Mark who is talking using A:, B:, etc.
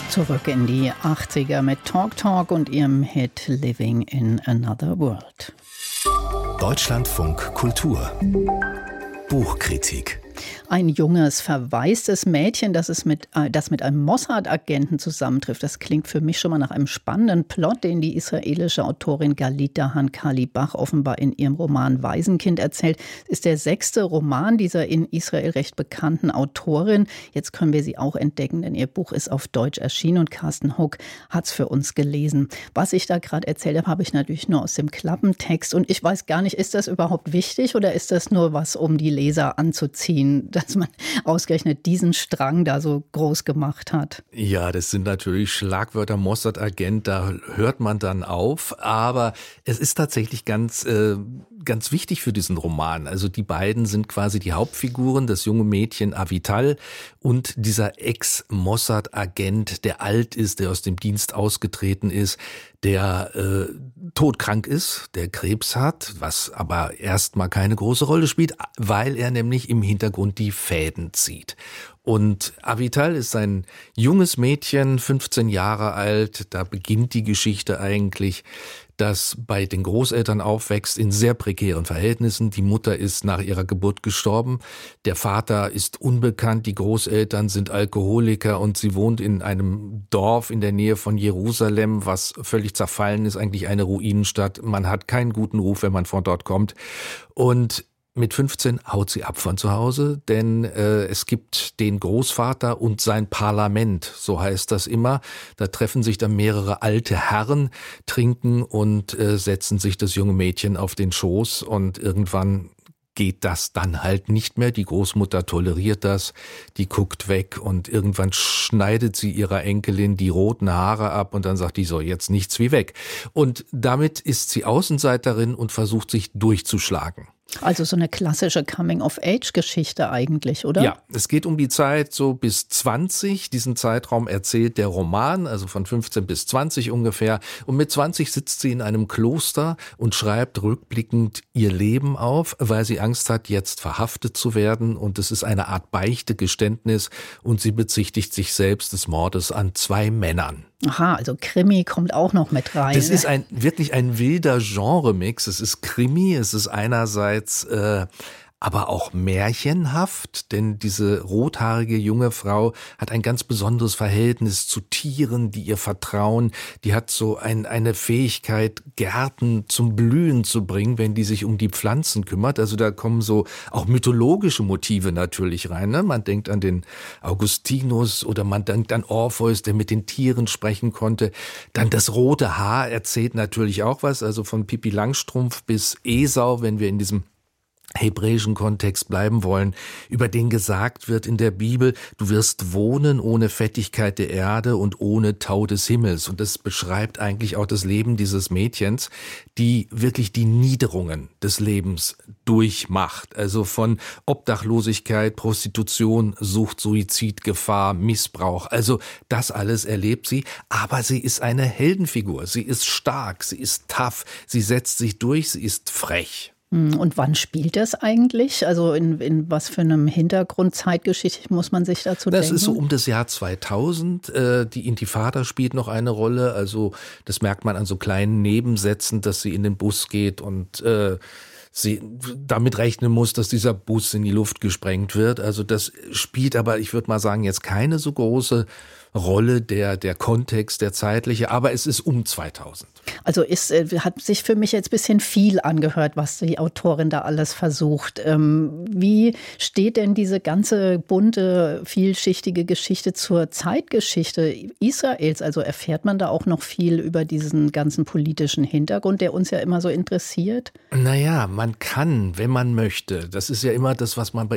A: Zurück in die 80er mit Talk Talk und ihrem Hit Living in Another World.
B: Deutschlandfunk Kultur Buchkritik.
A: Ein junges, verwaistes Mädchen, das mit einem Mossad-Agenten zusammentrifft. Das klingt für mich schon mal nach einem spannenden Plot, den die israelische Autorin Galit Dahan-Kali Bach offenbar in ihrem Roman Waisenkind erzählt. Es ist der 6. Roman dieser in Israel recht bekannten Autorin. Jetzt können wir sie auch entdecken, denn ihr Buch ist auf Deutsch erschienen und Carsten Huck hat es für uns gelesen. Was ich da gerade erzählt habe, habe ich natürlich nur aus dem Klappentext. Und ich weiß gar nicht, ist das überhaupt wichtig oder ist das nur was, um die Leser anzuziehen, dass man ausgerechnet diesen Strang da so groß gemacht hat?
C: Ja, das sind natürlich Schlagwörter, Mossad-Agent, da hört man dann auf. Aber es ist tatsächlich ganz wichtig für diesen Roman. Also die beiden sind quasi die Hauptfiguren, das junge Mädchen Avital und dieser Ex-Mossad-Agent, der alt ist, der aus dem Dienst ausgetreten ist, der todkrank ist, der Krebs hat, was aber erstmal keine große Rolle spielt, weil er nämlich im Hintergrund die Fäden zieht. Und Avital ist ein junges Mädchen, 15 Jahre alt, da beginnt die Geschichte eigentlich, das bei den Großeltern aufwächst in sehr prekären Verhältnissen. Die Mutter ist nach ihrer Geburt gestorben, der Vater ist unbekannt, die Großeltern sind Alkoholiker und sie wohnt in einem Dorf in der Nähe von Jerusalem, was völlig zerfallen ist, eigentlich eine Ruinenstadt. Man hat keinen guten Ruf, wenn man von dort kommt. Und mit 15 haut sie ab von zu Hause, denn es gibt den Großvater und sein Parlament, so heißt das immer. Da treffen sich dann mehrere alte Herren, trinken und setzen sich das junge Mädchen auf den Schoß und irgendwann geht das dann halt nicht mehr. Die Großmutter toleriert das, die guckt weg und irgendwann schneidet sie ihrer Enkelin die roten Haare ab und dann sagt die so, jetzt nichts wie weg. Und damit ist sie Außenseiterin und versucht sich durchzuschlagen.
A: Also so eine klassische Coming-of-Age-Geschichte eigentlich, oder?
C: Ja, es geht um die Zeit so bis 20. Diesen Zeitraum erzählt der Roman, also von 15 bis 20 ungefähr. Und mit 20 sitzt sie in einem Kloster und schreibt rückblickend ihr Leben auf, weil sie Angst hat, jetzt verhaftet zu werden. Und es ist eine Art Beichte-Geständnis und sie bezichtigt sich selbst des Mordes an 2 Männern.
A: Aha, also Krimi kommt auch noch mit rein.
C: Das ist wirklich ein wilder Genremix. Es ist Krimi, es ist einerseits aber auch märchenhaft, denn diese rothaarige junge Frau hat ein ganz besonderes Verhältnis zu Tieren, die ihr vertrauen. Die hat so eine Fähigkeit, Gärten zum Blühen zu bringen, wenn die sich um die Pflanzen kümmert. Also da kommen so auch mythologische Motive natürlich rein. Ne? Man denkt an den Augustinus oder man denkt an Orpheus, der mit den Tieren sprechen konnte. Dann das rote Haar erzählt natürlich auch was, also von Pippi Langstrumpf bis Esau, wenn wir in diesem hebräischen Kontext bleiben wollen, über den gesagt wird in der Bibel, du wirst wohnen ohne Fettigkeit der Erde und ohne Tau des Himmels. Und das beschreibt eigentlich auch das Leben dieses Mädchens, die wirklich die Niederungen des Lebens durchmacht. Also von Obdachlosigkeit, Prostitution, Sucht, Suizid, Gefahr, Missbrauch. Also das alles erlebt sie. Aber sie ist eine Heldenfigur. Sie ist stark, sie ist tough, sie setzt sich durch, sie ist frech.
A: Und wann spielt das eigentlich? Also in was für einem Hintergrund zeitgeschichtlich muss man sich dazu denken?
C: Das ist so um das Jahr 2000. Die Intifada spielt noch eine Rolle. Also das merkt man an so kleinen Nebensätzen, dass sie in den Bus geht und sie damit rechnen muss, dass dieser Bus in die Luft gesprengt wird. Also das spielt aber, ich würde mal sagen, jetzt keine so große Rolle, der Kontext, der zeitliche, aber es ist um 2000.
A: Also hat sich für mich jetzt ein bisschen viel angehört, was die Autorin da alles versucht. Wie steht denn diese ganze bunte, vielschichtige Geschichte zur Zeitgeschichte Israels? Also erfährt man da auch noch viel über diesen ganzen politischen Hintergrund, der uns ja immer so interessiert?
C: Naja, man kann, wenn man möchte. Das ist ja immer das, was man bei